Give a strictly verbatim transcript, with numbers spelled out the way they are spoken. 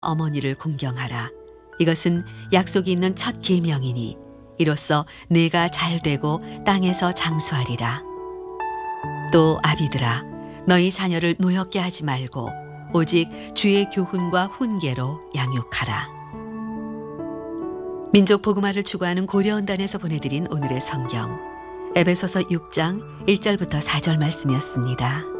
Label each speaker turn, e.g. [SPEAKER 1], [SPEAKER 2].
[SPEAKER 1] 어머니를 공경하라. 이것은 약속이 있는 첫 계명이니 이로써 내가 잘되고 땅에서 장수하리라. 또 아비들아, 너희 자녀를 노엽게 하지 말고 오직 주의 교훈과 훈계로 양육하라. 민족 복음화를 추구하는 고려원단에서 보내드린 오늘의 성경 에베소서 육 장 일 절부터 사 절 말씀이었습니다.